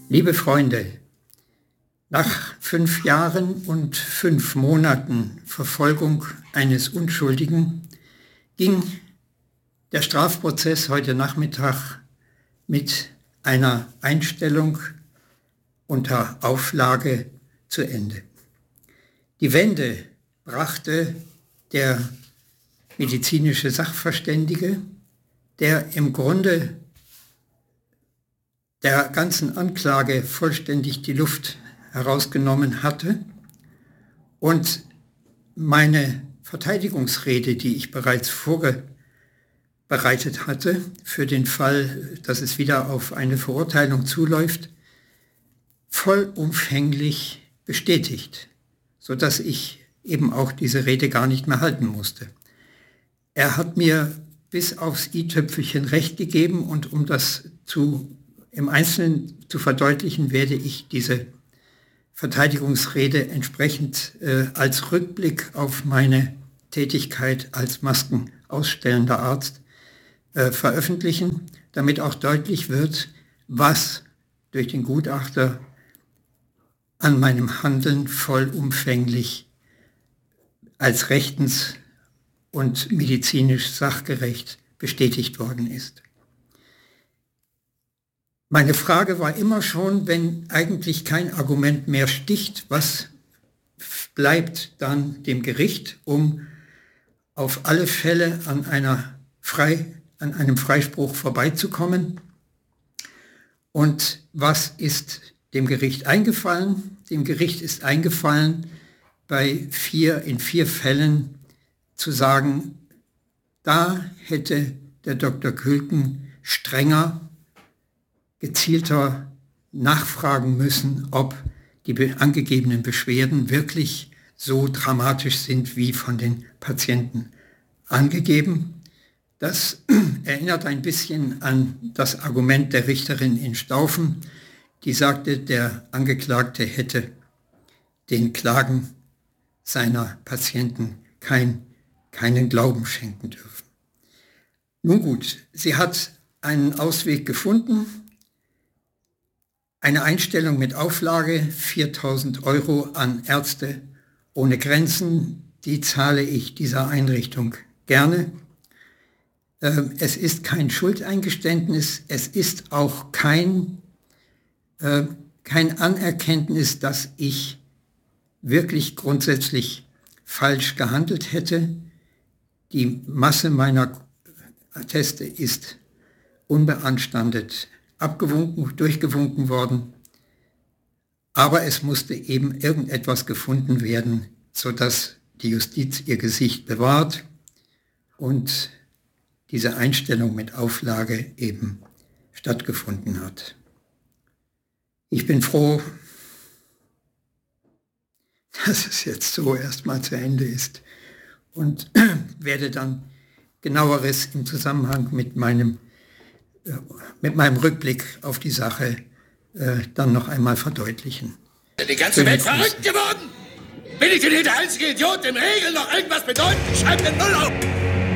Liebe Freunde, nach 5 Jahren und 5 Monaten Verfolgung eines Unschuldigen ging der Strafprozess heute Nachmittag mit einer Einstellung unter Auflage zu Ende. Die Wende brachte der medizinische Sachverständige, der im Grunde der ganzen Anklage vollständig die Luft herausgenommen hatte und meine Verteidigungsrede, die ich bereits vorbereitet hatte, für den Fall, dass es wieder auf eine Verurteilung zuläuft, vollumfänglich bestätigt, sodass ich eben auch diese Rede gar nicht mehr halten musste. Er hat mir bis aufs i-Tüpfelchen Recht gegeben und um das im Einzelnen zu verdeutlichen, werde ich diese Verteidigungsrede entsprechend als Rückblick auf meine Tätigkeit als maskenausstellender Arzt veröffentlichen, damit auch deutlich wird, was durch den Gutachter an meinem Handeln vollumfänglich als rechtens und medizinisch sachgerecht bestätigt worden ist. Meine Frage war immer schon, wenn eigentlich kein Argument mehr sticht, was bleibt dann dem Gericht, um auf alle Fälle an einem Freispruch vorbeizukommen? Und was ist dem Gericht eingefallen? Dem Gericht ist eingefallen, in 4 Fällen zu sagen, da hätte der Dr. Külken strenger, gezielter nachfragen müssen, ob die angegebenen Beschwerden wirklich so dramatisch sind, wie von den Patienten angegeben. Das erinnert ein bisschen an das Argument der Richterin in Staufen, die sagte, der Angeklagte hätte den Klagen seiner Patienten keinen Glauben schenken dürfen. Nun gut, sie hat einen Ausweg gefunden. Eine Einstellung mit Auflage, 4.000 € an Ärzte ohne Grenzen, die zahle ich dieser Einrichtung gerne. Es ist kein Schuldeingeständnis, es ist auch kein Anerkenntnis, dass ich wirklich grundsätzlich falsch gehandelt hätte. Die Masse meiner Atteste ist unbeanstandet durchgewunken worden, aber es musste eben irgendetwas gefunden werden, sodass die Justiz ihr Gesicht bewahrt und diese Einstellung mit Auflage eben stattgefunden hat. Ich bin froh, dass es jetzt so erstmal zu Ende ist und werde dann genaueres im Zusammenhang mit meinem Rückblick auf die Sache dann noch einmal verdeutlichen. Die ganze Welt verrückt geworden! Bin ich denn hier der einzige Idiot, dem Regeln noch irgendwas bedeuten? Schreib den Null auf!